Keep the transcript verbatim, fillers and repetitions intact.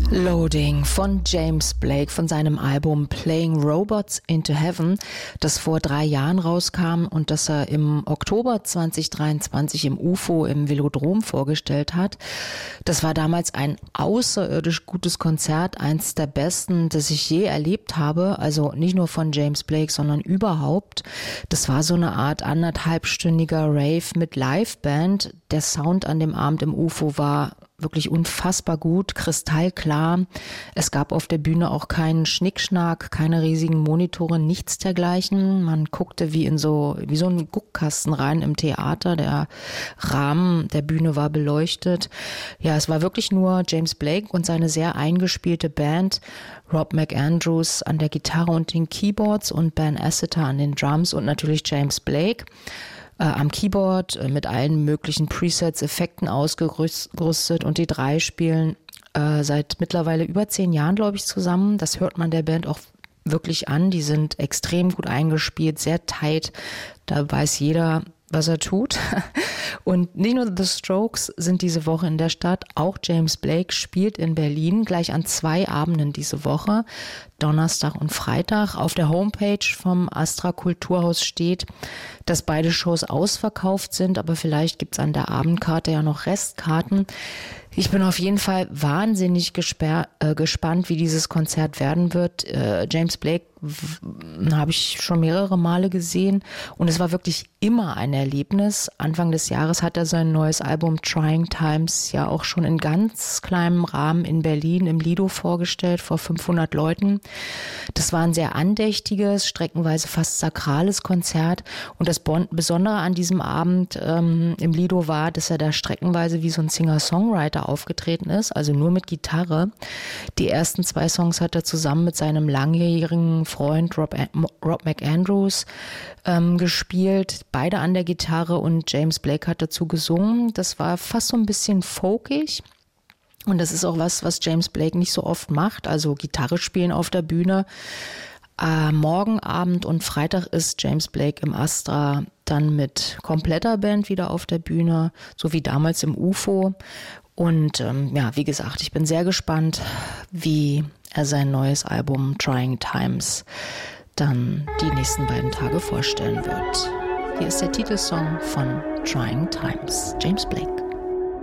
Loading von James Blake von seinem Album Playing Robots into Heaven, das vor drei Jahren rauskam und das er im Oktober zwanzig dreiundzwanzig im U F O im Velodrom vorgestellt hat. Das war damals ein außerirdisch gutes Konzert, eins der besten, das ich je erlebt habe, also nicht nur von James Blake, sondern überhaupt. Das war so eine Art anderthalbstündiger Rave mit Liveband. Der Sound an dem Abend im U F O war wirklich unfassbar gut, kristallklar. Es gab auf der Bühne auch keinen Schnickschnack, keine riesigen Monitore, nichts dergleichen. Man guckte wie in so, wie so einen Guckkasten rein im Theater. Der Rahmen der Bühne war beleuchtet. Ja, es war wirklich nur James Blake und seine sehr eingespielte Band. Rob McAndrews an der Gitarre und den Keyboards und Ben Asseter an den Drums und natürlich James Blake. Äh, am Keyboard äh, mit allen möglichen Presets, Effekten ausgerüstet und die drei spielen äh, seit mittlerweile über zehn Jahren, glaube ich, zusammen. Das hört man der Band auch wirklich an. Die sind extrem gut eingespielt, sehr tight. Da weiß jeder, was er tut. Und nicht nur The Strokes sind diese Woche in der Stadt, auch James Blake spielt in Berlin gleich an zwei Abenden diese Woche, Donnerstag und Freitag. Auf der Homepage vom Astra Kulturhaus steht, dass beide Shows ausverkauft sind, aber vielleicht gibt's an der Abendkarte ja noch Restkarten. Ich bin auf jeden Fall wahnsinnig gesper- äh, gespannt, wie dieses Konzert werden wird. Äh, James Blake habe ich schon mehrere Male gesehen und es war wirklich immer ein Erlebnis. Anfang des Jahres hat er sein neues Album Trying Times ja auch schon in ganz kleinem Rahmen in Berlin im Lido vorgestellt, vor fünfhundert Leuten. Das war ein sehr andächtiges, streckenweise fast sakrales Konzert und das Besondere an diesem Abend ähm, im Lido war, dass er da streckenweise wie so ein Singer-Songwriter aufgetreten ist, also nur mit Gitarre. Die ersten zwei Songs hat er zusammen mit seinem langjährigen Freund Rob, Rob McAndrews ähm, gespielt, beide an der Gitarre und James Blake hat dazu gesungen. Das war fast so ein bisschen folkig. Und das ist auch was, was James Blake nicht so oft macht, also Gitarre spielen auf der Bühne. Äh, morgen Abend und Freitag ist James Blake im Astra dann mit kompletter Band wieder auf der Bühne, so wie damals im U F O. Und ähm, ja, wie gesagt, ich bin sehr gespannt, wie er sein neues Album Trying Times dann die nächsten beiden Tage vorstellen wird. Hier ist der Titelsong von Trying Times, James Blake.